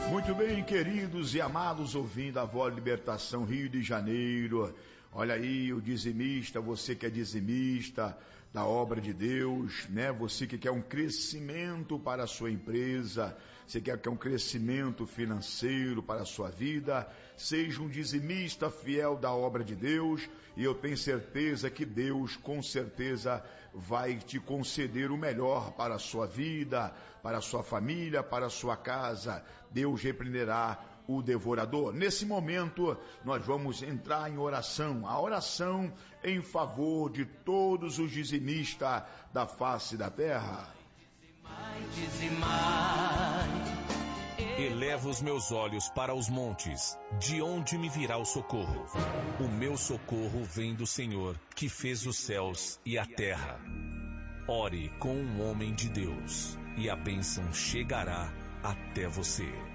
Muito bem, queridos e amados, ouvindo a Voz de Libertação Rio de Janeiro. Olha aí o dizimista, você que é dizimista da obra de Deus, né? Você que quer um crescimento para a sua empresa, você quer um crescimento financeiro para a sua vida, seja um dizimista fiel da obra de Deus, e eu tenho certeza que Deus com certeza vai te conceder o melhor para a sua vida, para a sua família, para a sua casa. Deus repreenderá o devorador. Nesse momento, nós vamos entrar em oração, a oração em favor de todos os dizimistas da face da terra. Elevo os meus olhos para os montes, de onde me virá o socorro? O meu socorro vem do Senhor, que fez os céus e a terra. Ore com um homem de Deus, e a bênção chegará até você.